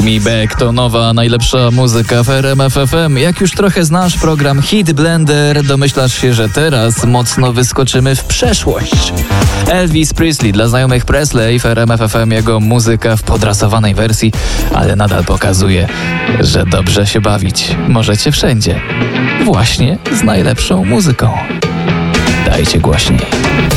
Me Back to nowa, najlepsza muzyka w RMF FM. Jak już trochę znasz program Hit Blender, domyślasz się, że teraz mocno wyskoczymy w przeszłość. Elvis Presley dla znajomych Presley w RMF FM, jego muzyka w podrasowanej wersji, ale nadal pokazuje, że dobrze się bawić możecie wszędzie. Właśnie z najlepszą muzyką. Dajcie głośniej.